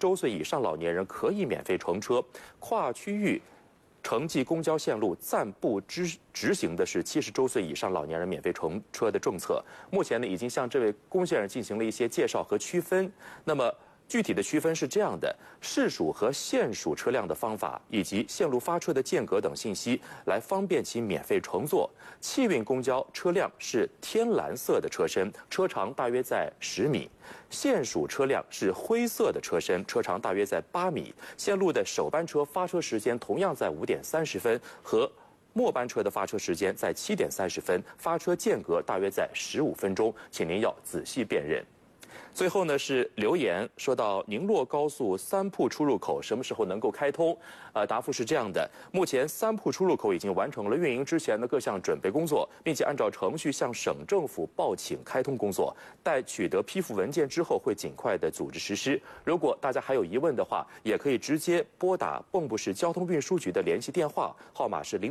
周岁以上老年人可以免费乘车，跨区域城际公交线路暂不执行的是70周岁以上老年人免费乘车的政策。目前呢，已经向这位龚先生进行了一些介绍和区分。那么，具体的区分是这样的：市属和县属车辆的方法，以及线路发车的间隔等信息，来方便其免费乘坐。汽运公交车辆是天蓝色的车身，车长大约在10米；县属车辆是灰色的车身，车长大约在8米。线路的首班车发车时间同样在5点30分，和末班车的发车时间在7点30分，发车间隔大约在15分钟，请您要仔细辨认。最后呢是留言说到宁洛高速3铺出入口什么时候能够开通？答复是这样的：目前3铺出入口已经完成了运营之前的各项准备工作，并且按照程序向省政府报请开通工作。待取得批复文件之后，会尽快的组织实施。如果大家还有疑问的话，也可以直接拨打蚌埠市交通运输局的联系电话，号码是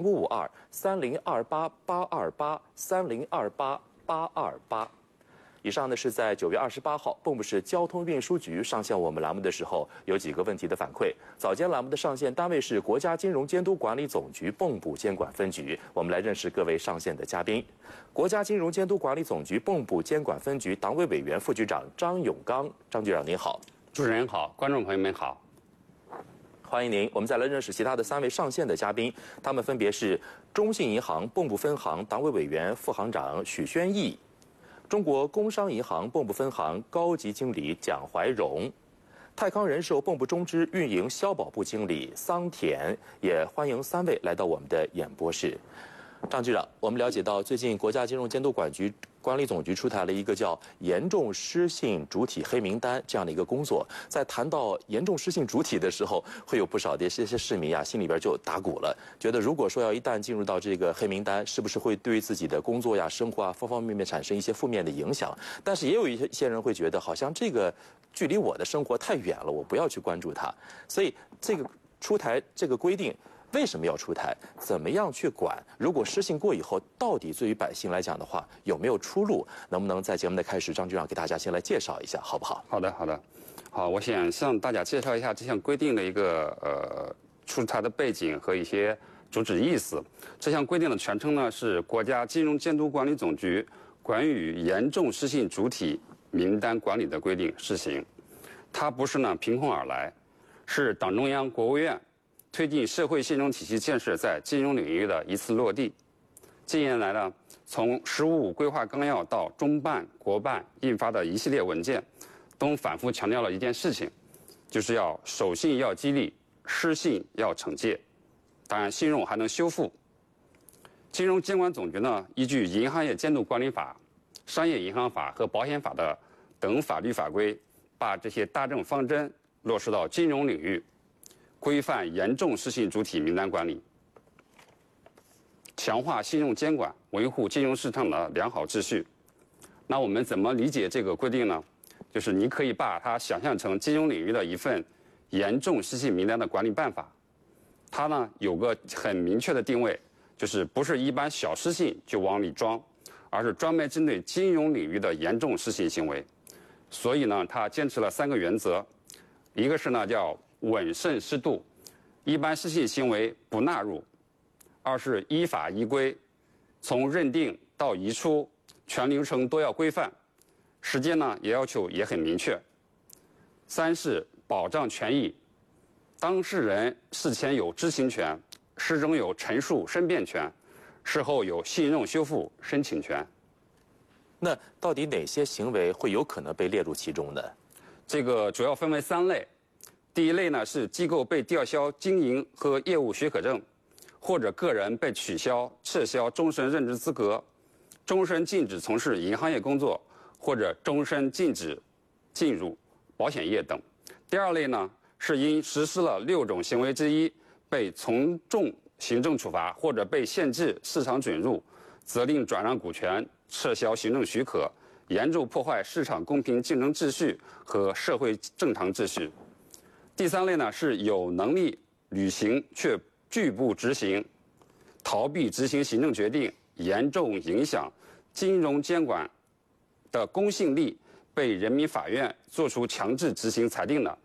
0552-3028-828-3028-828。以上呢是在9月28号蚌埠市交通运输局上线我们栏目的时候有几个问题的反馈。早间栏目的上线单位是国家金融监督管理总局蚌埠监管分局。我们来认识各位上线的嘉宾。国家金融监督管理总局蚌埠监管分局党委委员、副局长张永刚。张局长您好。 主持人好，观众朋友们好。 欢迎您。我们再来认识其他的3位上线的嘉宾，他们分别是中信银行蚌埠分行党委委员、副行长许宣义，中国工商银行蚌埠分行高级经理蒋怀荣，泰康人寿蚌埠中支运营消保部经理桑田。也欢迎3位来到我们的演播室。张局长，我们了解到最近国家金融监督管理总局出台了一个叫严重失信主体黑名单这样的一个工作。在谈到严重失信主体的时候，会有不少的一些市民心里边就打鼓了，觉得如果说要一旦进入到这个黑名单，是不是会对于自己的工作生活方方面面产生一些负面的影响？但是也有一些人会觉得，好像这个距离我的生活太远了，我不要去关注它。所以这个出台这个规定。为什么要出台？怎么样去管？如果失信过以后，到底对于百姓来讲的话，有没有出路？能不能在节目的开始，张局长给大家先来介绍一下，好不好？ 好的，好的。好，我想向大家介绍一下这项规定的一个出台的背景和一些主旨意思。这项规定的全称呢是《国家金融监督管理总局关于严重失信主体名单管理的规定》施行。它不是凭空而来，是党中央、国务院推进社会信用体系建设在金融领域的一次落地。近年来呢，从“十五五”规划纲要到中办、国办印发的一系列文件，都反复强调了一件事情，就是要守信要激励，失信要惩戒。当然，信用还能修复。金融监管总局呢，依据《银行业监督管理法》《商业银行法》和《保险法》等法律法规，把这些大政方针落实到金融领域。规范严重失信主体名单管理，强化信用监管，维护金融市场的良好秩序。那我们怎么理解这个规定呢？就是你可以把它想象成金融领域的一份严重失信名单的管理办法。它呢有个很明确的定位，就是不是一般小失信就往里装，而是专门针对金融领域的严重失信行为。所以呢，它坚持了3个原则，一个是叫稳慎适度，一般失信行为不纳入；二是依法依规，从认定到移出全流程都要规范，时间呢也要求也很明确；三是保障权益，当事人事前有知情权，事中有陈述申辩权，事后有信用修复申请权。 那到底哪些行为会有可能被列入其中呢？ 这个主要分为3类。第一类呢是机构被吊销经营和业务许可证，或者个人被取消、撤销终身任职资格，终身禁止从事银行业工作，或者终身禁止进入保险业等。第二类呢是因实施了6种行为之一被从重行政处罚，或者被限制市场准入、责令转让股权、撤销行政许可，严重破坏市场公平竞争秩序和社会正常秩序。第3类呢是有能力履行却拒不执行，逃避执行行政决定，严重影响金融监管的公信力，被人民法院作出强制执行裁定的。